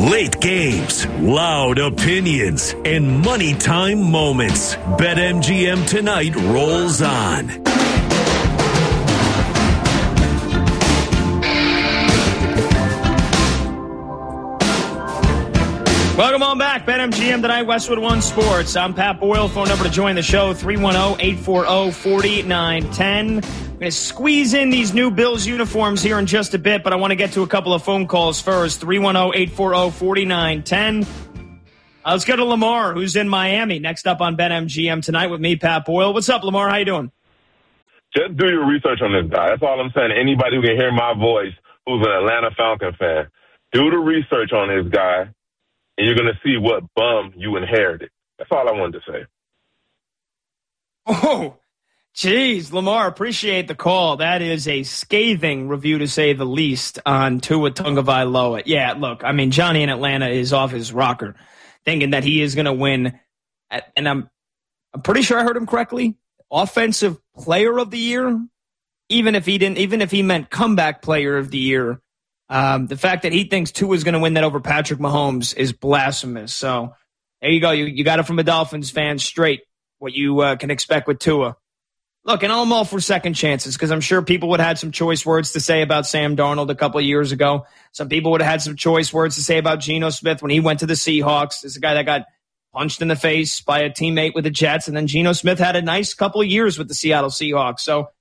Late games, loud opinions, and money time moments. BetMGM Tonight rolls on. Welcome on back. BetMGM Tonight, Westwood One Sports. I'm Pat Boyle. Phone number to join the show, 310-840-4910. I'm going to squeeze in these new Bills uniforms here in just a bit, but I want to get to a couple of phone calls first. 310-840-4910. Let's go to Lamar, who's in Miami, next up on BetMGM Tonight with me, Pat Boyle. What's up, Lamar? How you doing? Just do your research on this guy. That's all I'm saying. Anybody who can hear my voice who's an Atlanta Falcon fan, do the research on this guy, and you're going to see what bum you inherited. That's all I wanted to say. Oh, geez, Lamar, appreciate the call. That is a scathing review, to say the least, on Tua Tagovailoa. Yeah, look, I mean, Johnny in Atlanta is off his rocker, thinking that he is going to win. And I'm pretty sure I heard him correctly. Offensive Player of the Year, even if he meant Comeback Player of the Year. The fact that he thinks Tua is going to win that over Patrick Mahomes is blasphemous. So there you go. You got it from a Dolphins fan straight, what you can expect with Tua. Look, and I'm all for second chances because I'm sure people would have had some choice words to say about Sam Darnold a couple of years ago. Some people would have had some choice words to say about Geno Smith when he went to the Seahawks. This is a guy that got punched in the face by a teammate with the Jets, and then Geno Smith had a nice couple of years with the Seattle Seahawks. So